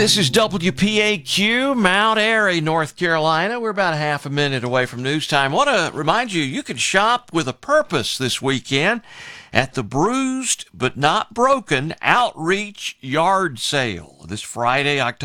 This is WPAQ, Mount Airy, North Carolina. We're about half a minute away from news time. I want to remind you, you can shop with a purpose this weekend at the Bruised But Not Broken Outreach Yard Sale this Friday, October